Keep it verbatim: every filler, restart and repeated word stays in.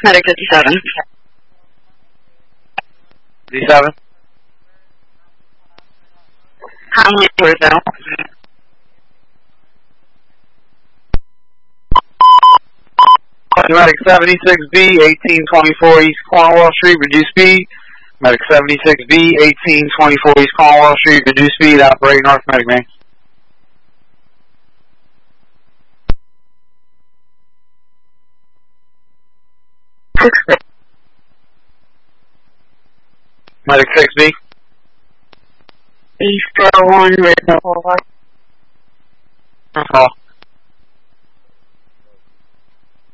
Medic fifty-seven. fifty-seven. Conley, Brazil. Medic seventy-six B, eighteen twenty-four East Cornwall Street, reduce speed. Medic seventy-six B, eighteen twenty-four East Cornwall Street, reduce speed, operate North Medic main. six B. Medic six B. East one, Rizzo. Call.